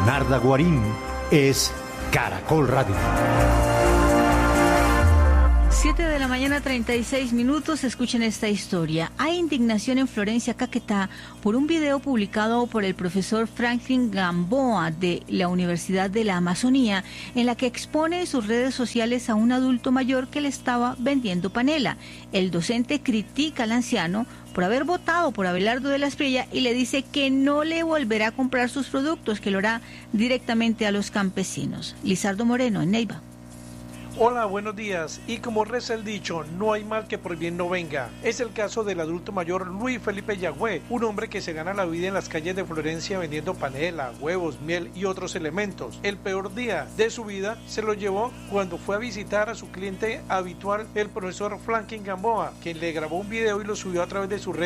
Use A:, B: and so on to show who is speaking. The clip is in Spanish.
A: Leonarda Guarín es Caracol Radio.
B: 7:36 a.m. Escuchen esta historia. Hay indignación en Florencia, Caquetá, por un video publicado por el profesor Franklin Gamboa de la Universidad de la Amazonía, en la que expone en sus redes sociales a un adulto mayor que le estaba vendiendo panela. El docente critica al anciano por haber votado por Abelardo de la Espriella y le dice que no le volverá a comprar sus productos, que lo hará directamente a los campesinos. Lizardo Moreno, en Neiva.
C: Hola, buenos días. Y como reza el dicho, no hay mal que por bien no venga. Es el caso del adulto mayor Luis Felipe Yagüe, un hombre que se gana la vida en las calles de Florencia vendiendo panela, huevos, miel y otros elementos. El peor día de su vida se lo llevó cuando fue a visitar a su cliente habitual, el profesor Franklin Gamboa, quien le grabó un video y lo subió a través de su red